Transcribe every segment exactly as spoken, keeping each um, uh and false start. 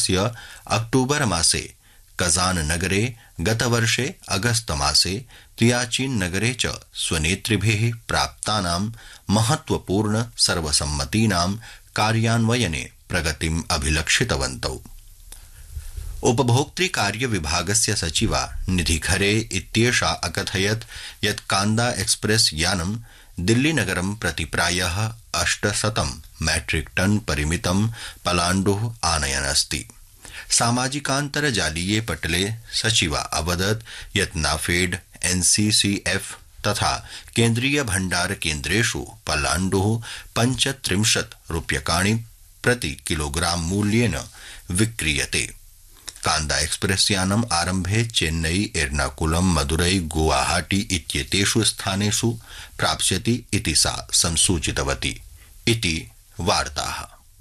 वर्षस्य अक्टोबर मासे कजान नगरे, गतवर्षे अगस्त मासे तियाचिन नगरे च स्वनेतृभिः प्राप्तानां महत्वपूर्ण सर्वसम्मतीनां कार्यान्वयने प्रगतिम् अभिलक्षितवन्तौ। उपभोक्तृ कार्य विभागस्य सचिवा निधि खरे इत्येषा अकथयत् यत् कांदा एक्सप्रेस यानं दिल्लीनगरं प्रति प्रायः अष्टशतं मैट्रिक टन परिमितं पलाण्डुः आनयन् अस्ति। सामाजिकान्तर्जालीये पटले सचिवा अवदत् यत् नाफेड, एनसीसीएफ तथा केन्द्रीय भण्डार केन्द्रेषु पलाण्डुः पञ्चत्रिंशत् रूप्यकाणि प्रति किलोग्राम मूल्येन विक्रीयते। कांदा एक्सप्रेस यानम् आरम्भे चेन्नई, एर्नाकुलम, मदुरै, गुवाहाटी इत्येतेषु स्थानेषु प्राप्स्यति इति सा संसूचितवती इति वार्ताः।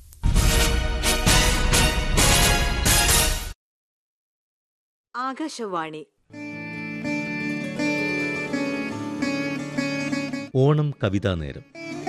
ആകാശവാണി ഓണം കവിതാ നേരം.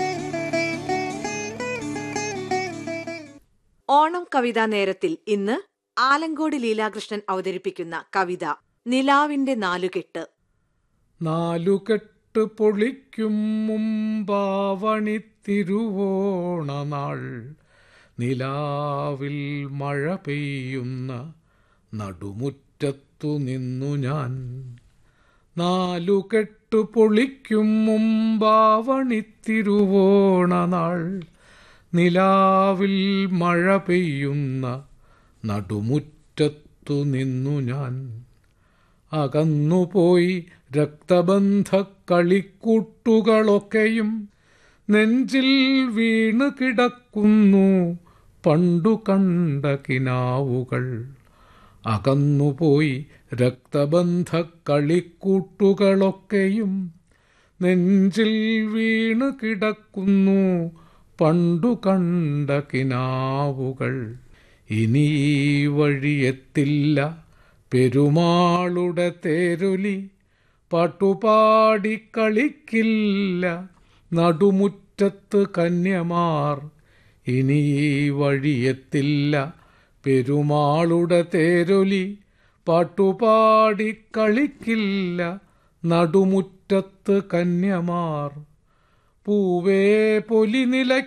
ഓണം കവിതാ നേരത്തിൽ ഇന്ന് ആലങ്കോട് ലീലാകൃഷ്ണൻ അവതരിപ്പിക്കുന്ന കവിത നിലാവിന്റെ നാലുകെട്ട്. നാലുകെട്ട് പൊളിക്കും മുമ്പാവണി തിരുവോണനാൾ, നിലാവിൽ മഴ പെയ്യുന്ന നടുമുറ്റത്തു നിന്നു ഞാൻ. നാലുകെട്ട് പൊളിക്കും മുമ്പാവണി തിരുവോണനാൾ, നിലാവിൽ മഴ പെയ്യുന്ന നടുമുറ്റത്തു നിന്നു ഞാൻ. അകന്നുപോയി രക്തബന്ധ കളിക്കൂട്ടുകളൊക്കെയും നെഞ്ചിൽ വീണു കിടക്കുന്നു പണ്ടു കണ്ട കിനാവുകൾ. അകന്നുപോയി രക്തബന്ധ കളിക്കൂട്ടുകളൊക്കെയും നെഞ്ചിൽ വീണു കിടക്കുന്നു പണ്ടു കണ്ട കിനാവുകൾ. ഇനി ഈ വഴിയെത്തില്ല പെരുമാളുടെ തേരൊലി, പാട്ടുപാടി കളിക്കില്ല നടുമുറ്റത്ത് കന്യമാർ. ഇനി ഈ വഴിയെത്തില്ല പെരുമാളുടെ തേരൊലി, പാട്ടുപാടി കളിക്കില്ല നടുമുറ്റത്ത് കന്യമാർ. പൂവേ പൊലി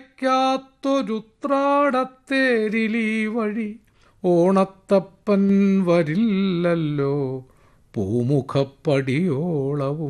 നിലയ്ക്കാത്തൊരുത്രാടത്തേരിലീ വഴി, ഓണത്തപ്പൻ വരില്ലല്ലോ പൂമുഖപ്പടിയോളവും.